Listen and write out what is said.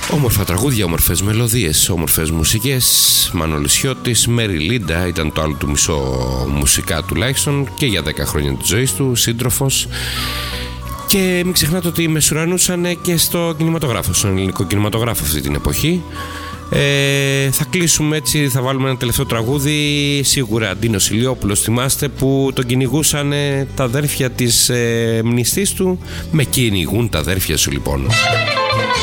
Όμορφα τραγούδια, όμορφες μελωδίες, όμορφες μουσικές. Μανώλης Χιώτης, Μέρι Λίντα ήταν το άλλο του μισό μουσικά τουλάχιστον και για 10 χρόνια της ζωής του, σύντροφος. Και μην ξεχνάτε ότι μεσουρανούσαν και στο κινηματογράφο, στον ελληνικό κινηματογράφο αυτή την εποχή. Θα κλείσουμε έτσι, θα βάλουμε ένα τελευταίο τραγούδι. Σίγουρα Ντίνος Ηλιόπουλος, θυμάστε, που τον κυνηγούσαν τα αδέρφια της μνηστής του. Με κυνηγούν τα αδέρφια σου λοιπόν.